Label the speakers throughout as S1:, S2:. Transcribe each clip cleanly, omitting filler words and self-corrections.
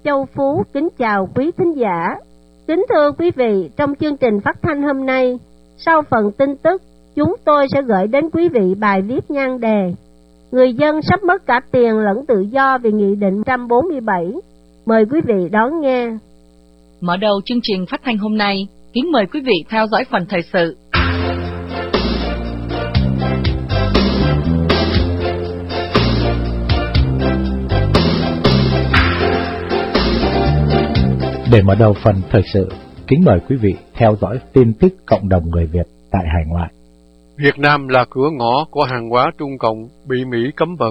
S1: Châu Phú kính chào quý thính giả. Kính thưa quý vị, trong chương trình phát thanh hôm nay, sau phần tin tức, chúng tôi sẽ gửi đến quý vị bài viết nhan đề Người dân sắp mất cả tiền lẫn tự do vì Nghị định 147. Mời quý vị đón nghe.
S2: Mở đầu chương trình phát thanh hôm nay, kính mời quý vị theo dõi phần thời sự.
S3: Để mở đầu phần thời sự, kính mời quý vị theo dõi tin tức cộng đồng người Việt tại hải ngoại.
S4: Việt Nam là cửa ngõ của hàng hóa Trung Cộng bị Mỹ cấm vận.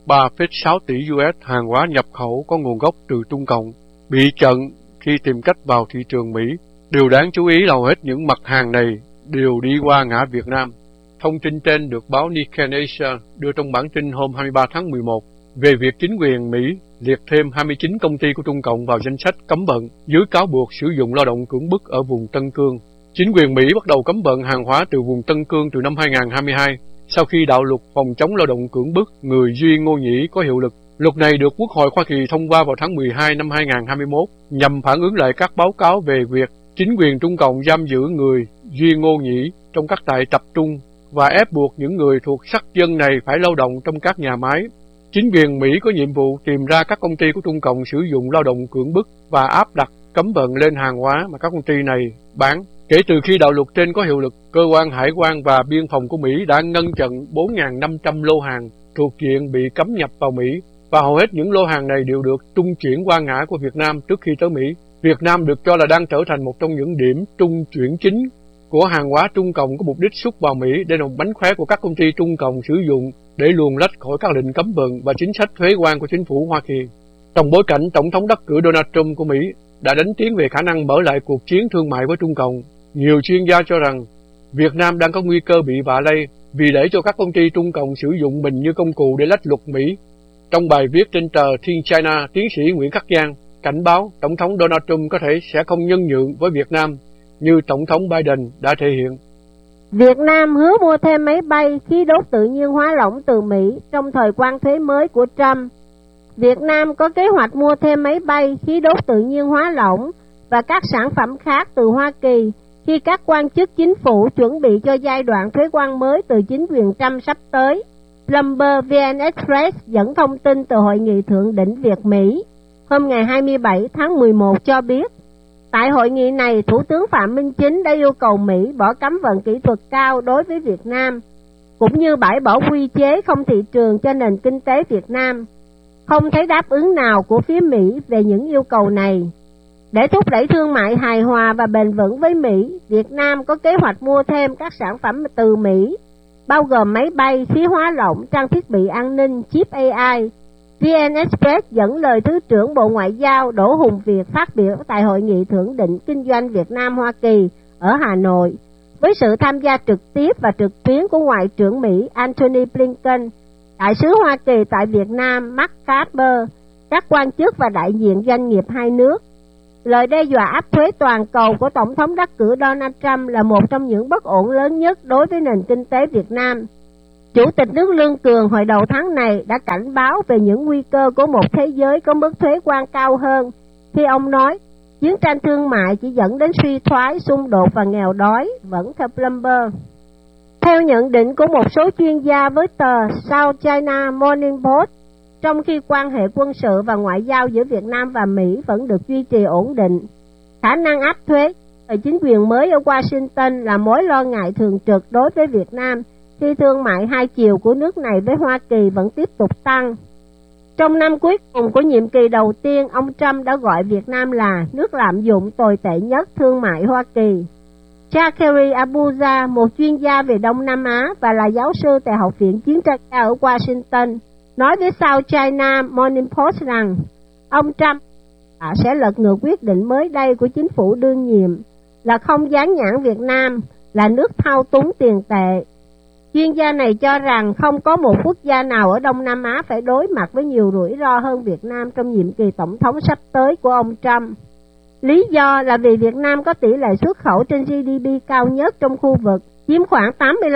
S4: 3,6 tỷ US hàng hóa nhập khẩu có nguồn gốc từ Trung Cộng bị chặn khi tìm cách vào thị trường Mỹ. Điều đáng chú ý là hầu hết những mặt hàng này đều đi qua ngã Việt Nam. Thông tin trên được báo Nikkei Asia đưa trong bản tin hôm 23 tháng 11 về việc chính quyền Mỹ liệt thêm 29 công ty của Trung Cộng vào danh sách cấm vận dưới cáo buộc sử dụng lao động cưỡng bức ở vùng Tân Cương. Chính quyền Mỹ bắt đầu cấm vận hàng hóa từ vùng Tân Cương từ năm 2022, sau khi đạo luật phòng chống lao động cưỡng bức người Duy Ngô Nhĩ có hiệu lực. Luật này được Quốc hội Hoa Kỳ thông qua vào tháng 12 năm 2021 nhằm phản ứng lại các báo cáo về việc chính quyền Trung Cộng giam giữ người Duy Ngô Nhĩ trong các trại tập trung và ép buộc những người thuộc sắc dân này phải lao động trong các nhà máy. Chính quyền Mỹ có nhiệm vụ tìm ra các công ty của Trung Cộng sử dụng lao động cưỡng bức và áp đặt cấm vận lên hàng hóa mà các công ty này bán. Kể từ khi đạo luật trên có hiệu lực, cơ quan hải quan và biên phòng của Mỹ đã ngăn chặn 4.500 lô hàng thuộc diện bị cấm nhập vào Mỹ, và hầu hết những lô hàng này đều được trung chuyển qua ngã của Việt Nam trước khi tới Mỹ. Việt Nam được cho là đang trở thành một trong những điểm trung chuyển chính của hàng hóa Trung Cộng có mục đích xuất vào Mỹ để làm mánh khóe của các công ty Trung Cộng sử dụng để luồn lách khỏi các lệnh cấm vận và chính sách thuế quan của chính phủ Hoa Kỳ. Trong bối cảnh Tổng thống đắc cử Donald Trump của Mỹ đã đánh tiếng về khả năng mở lại cuộc chiến thương mại với Trung Cộng, nhiều chuyên gia cho rằng Việt Nam đang có nguy cơ bị vạ lây vì để cho các công ty Trung Cộng sử dụng mình như công cụ để lách luật Mỹ. Trong bài viết trên tờ Thiên China, tiến sĩ Nguyễn Khắc Giang cảnh báo Tổng thống Donald Trump có thể sẽ không nhân nhượng với Việt Nam như Tổng thống Biden đã thể hiện.
S1: Việt Nam hứa mua thêm máy bay, khí đốt tự nhiên hóa lỏng từ Mỹ trong thời quan thuế mới của Trump. Việt Nam có kế hoạch mua thêm máy bay, khí đốt tự nhiên hóa lỏng và các sản phẩm khác từ Hoa Kỳ khi các quan chức chính phủ chuẩn bị cho giai đoạn thuế quan mới từ chính quyền Trump sắp tới. Bloomberg VN Express dẫn thông tin từ Hội nghị Thượng đỉnh Việt-Mỹ hôm ngày 27 tháng 11 cho biết, tại hội nghị này, Thủ tướng Phạm Minh Chính đã yêu cầu Mỹ bỏ cấm vận kỹ thuật cao đối với Việt Nam, cũng như bãi bỏ quy chế không thị trường cho nền kinh tế Việt Nam. Không thấy đáp ứng nào của phía Mỹ về những yêu cầu này. Để thúc đẩy thương mại hài hòa và bền vững với Mỹ, Việt Nam có kế hoạch mua thêm các sản phẩm từ Mỹ, bao gồm máy bay, khí hóa lỏng, trang thiết bị an ninh, chip AI. VN Express dẫn lời Thứ trưởng Bộ Ngoại giao Đỗ Hùng Việt phát biểu tại Hội nghị Thượng đỉnh Kinh doanh Việt Nam-Hoa Kỳ ở Hà Nội, với sự tham gia trực tiếp và trực tuyến của Ngoại trưởng Mỹ Antony Blinken, Đại sứ Hoa Kỳ tại Việt Nam Mark Carper, các quan chức và đại diện doanh nghiệp hai nước. Lời đe dọa áp thuế toàn cầu của Tổng thống đắc cử Donald Trump là một trong những bất ổn lớn nhất đối với nền kinh tế Việt Nam. Chủ tịch nước Lương Cường hồi đầu tháng này đã cảnh báo về những nguy cơ của một thế giới có mức thuế quan cao hơn, khi ông nói chiến tranh thương mại chỉ dẫn đến suy thoái, xung đột và nghèo đói, vẫn theo Bloomberg. Theo nhận định của một số chuyên gia với tờ South China Morning Post, trong khi quan hệ quân sự và ngoại giao giữa Việt Nam và Mỹ vẫn được duy trì ổn định, khả năng áp thuế ở chính quyền mới ở Washington là mối lo ngại thường trực đối với Việt Nam khi thương mại hai chiều của nước này với Hoa Kỳ vẫn tiếp tục tăng. Trong năm cuối cùng của nhiệm kỳ đầu tiên, ông Trump đã gọi Việt Nam là nước lạm dụng tồi tệ nhất thương mại Hoa Kỳ. Zachary Abuja, một chuyên gia về Đông Nam Á và là giáo sư tại Học viện Chiến tranh ở Washington, nói với South China Morning Post rằng ông Trump sẽ lật ngược quyết định mới đây của chính phủ đương nhiệm là không dán nhãn Việt Nam là nước thao túng tiền tệ. Chuyên gia này cho rằng không có một quốc gia nào ở Đông Nam Á phải đối mặt với nhiều rủi ro hơn Việt Nam trong nhiệm kỳ tổng thống sắp tới của ông Trump. Lý do là vì Việt Nam có tỷ lệ xuất khẩu trên GDP cao nhất trong khu vực, chiếm khoảng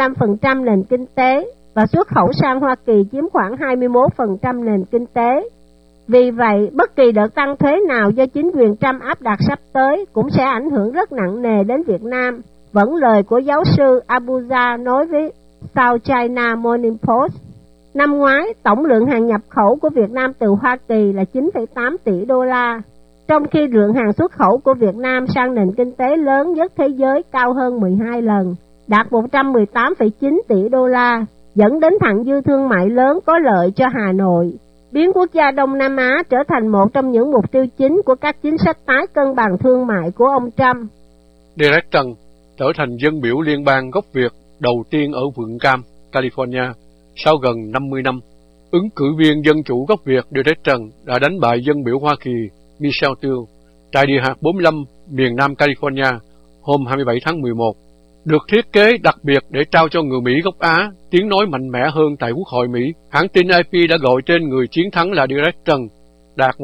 S1: 85% nền kinh tế, và xuất khẩu sang Hoa Kỳ chiếm khoảng 21% nền kinh tế. Vì vậy, bất kỳ đợt tăng thuế nào do chính quyền Trump áp đặt sắp tới cũng sẽ ảnh hưởng rất nặng nề đến Việt Nam, vẫn lời của giáo sư Abuja nói với South China Morning Post. Năm ngoái, tổng lượng hàng nhập khẩu của Việt Nam từ Hoa Kỳ là 9,8 tỷ đô la, trong khi lượng hàng xuất khẩu của Việt Nam sang nền kinh tế lớn nhất thế giới cao hơn 12 lần, đạt 118,9 tỷ đô la, dẫn đến thặng dư thương mại lớn có lợi cho Hà Nội, biến quốc gia Đông Nam Á trở thành một trong những mục tiêu chính của các chính sách tái cân bằng thương mại của ông Trump.
S4: Derek Trần trở thành dân biểu liên bang gốc Việt đầu tiên ở vườn cam, California, sau gần 50 năm. Ứng cử viên Dân chủ gốc Việt Derek Trần đã đánh bại dân biểu Hoa Kỳ Michelle Tiêu tại địa hạt 45 miền Nam California hôm 27 tháng 11, được thiết kế đặc biệt để trao cho người Mỹ gốc Á tiếng nói mạnh mẽ hơn tại Quốc hội Mỹ. Hãng tin AP đã gọi tên người chiến thắng là Derek Trần, đạt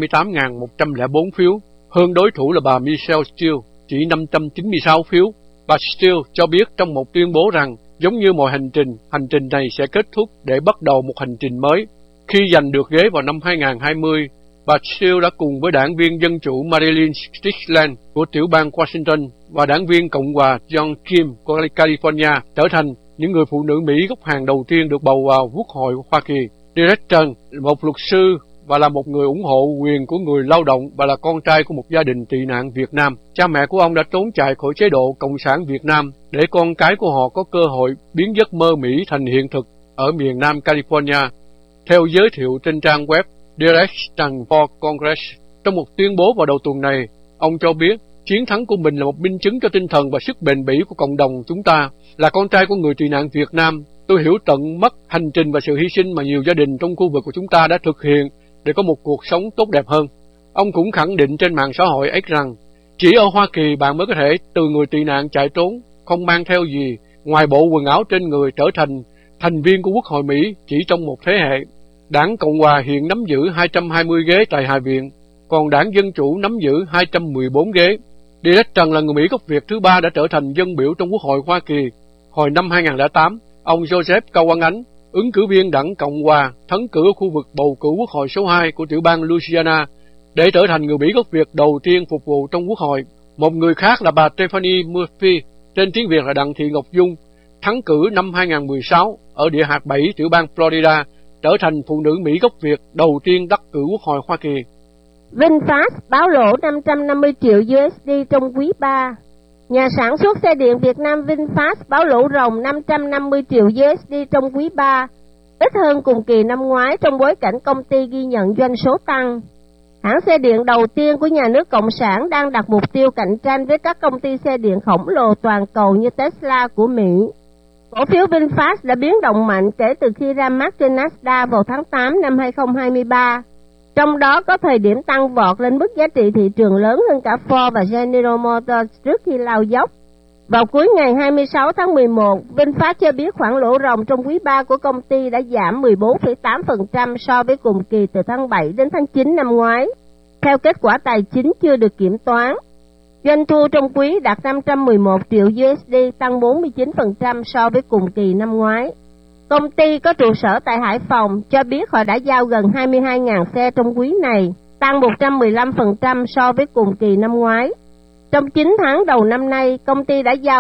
S4: 158.104 phiếu, hơn đối thủ là bà Michelle Steele, chỉ 596 phiếu. Bà Steele cho biết trong một tuyên bố rằng, giống như mọi hành trình này sẽ kết thúc để bắt đầu một hành trình mới. Khi giành được ghế vào năm 2020, bà Steele đã cùng với đảng viên Dân chủ Marilyn Strickland của tiểu bang Washington và đảng viên Cộng hòa John Kim của California trở thành những người phụ nữ Mỹ gốc Hàn đầu tiên được bầu vào Quốc hội Hoa Kỳ. Derek Trần là một luật sư và là một người ủng hộ quyền của người lao động và là con trai của một gia đình tị nạn Việt Nam. Cha mẹ của ông đã trốn chạy khỏi chế độ Cộng sản Việt Nam để con cái của họ có cơ hội biến giấc mơ Mỹ thành hiện thực ở miền Nam California. Theo giới thiệu trên trang web Derek Trần for Congress, trong một tuyên bố vào đầu tuần này, ông cho biết chiến thắng của mình là một minh chứng cho tinh thần và sức bền bỉ của cộng đồng chúng ta. Là con trai của người tị nạn Việt Nam, tôi hiểu tận mắt hành trình và sự hy sinh mà nhiều gia đình trong khu vực của chúng ta đã thực hiện để có một cuộc sống tốt đẹp hơn. Ông cũng khẳng định trên mạng xã hội X rằng, chỉ ở Hoa Kỳ bạn mới có thể từ người tị nạn chạy trốn, không mang theo gì ngoài bộ quần áo trên người trở thành thành viên của Quốc hội Mỹ chỉ trong một thế hệ. Đảng Cộng hòa hiện nắm giữ 220 ghế tại Hạ viện, còn đảng Dân chủ nắm giữ 214 ghế. Derek Trần là người Mỹ gốc Việt thứ ba đã trở thành dân biểu trong Quốc hội Hoa Kỳ. Hồi năm 2008, ông Joseph Cao Quang Ánh, ứng cử viên đảng Cộng hòa, thắng cử ở khu vực bầu cử Quốc hội số 2 của tiểu bang Louisiana để trở thành người Mỹ gốc Việt đầu tiên phục vụ trong Quốc hội. Một người khác là bà Stephanie Murphy, tên tiếng Việt là Đặng Thị Ngọc Dung, thắng cử năm 2016 ở địa hạt 7 tiểu bang Florida, trở thành phụ nữ Mỹ gốc Việt đầu tiên đắc cử Quốc hội Hoa Kỳ.
S1: VinFast báo lỗ 550 triệu USD trong quý 3. Nhà sản xuất xe điện Việt Nam VinFast báo lỗ ròng 550 triệu USD trong quý 3, ít hơn cùng kỳ năm ngoái trong bối cảnh công ty ghi nhận doanh số tăng. Hãng xe điện đầu tiên của nhà nước Cộng sản đang đặt mục tiêu cạnh tranh với các công ty xe điện khổng lồ toàn cầu như Tesla của Mỹ. Cổ phiếu VinFast đã biến động mạnh kể từ khi ra mắt trên Nasdaq vào tháng 8 năm 2023. Trong đó có thời điểm tăng vọt lên mức giá trị thị trường lớn hơn cả Ford và General Motors trước khi lao dốc. Vào cuối ngày 26 tháng 11, VinFast cho biết khoản lỗ ròng trong quý 3 của công ty đã giảm 14,8% so với cùng kỳ từ tháng 7 đến tháng 9 năm ngoái, theo kết quả tài chính chưa được kiểm toán. Doanh thu trong quý đạt 511 triệu USD, tăng 49% so với cùng kỳ năm ngoái. Công ty có trụ sở tại Hải Phòng cho biết họ đã giao gần 22.000 xe trong quý này, tăng 115% so với cùng kỳ năm ngoái. Trong 9 tháng đầu năm nay, công ty đã giao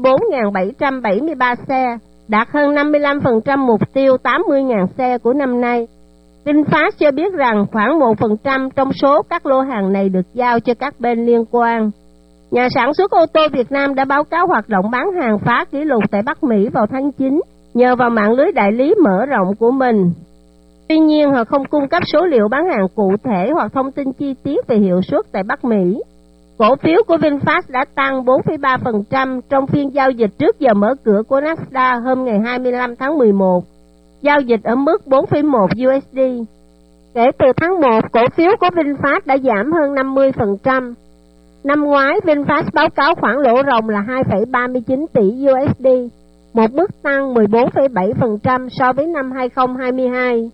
S1: 44.773 xe, đạt hơn 55% mục tiêu 80.000 xe của năm nay. VinFast cho biết rằng khoảng 1% trong số các lô hàng này được giao cho các bên liên quan. Nhà sản xuất ô tô Việt Nam đã báo cáo hoạt động bán hàng phá kỷ lục tại Bắc Mỹ vào tháng 9, nhờ vào mạng lưới đại lý mở rộng của mình. Tuy nhiên, họ không cung cấp số liệu bán hàng cụ thể hoặc thông tin chi tiết về hiệu suất tại Bắc Mỹ. Cổ phiếu của VinFast đã tăng 4,3% trong phiên giao dịch trước giờ mở cửa của Nasdaq hôm ngày 25 tháng 11, giao dịch ở mức 4,1 USD. Kể từ tháng 1, cổ phiếu của VinFast đã giảm hơn 50%. Năm ngoái, VinFast báo cáo khoản lỗ ròng là 2,39 tỷ USD, một mức tăng 14,7% so với năm 2022.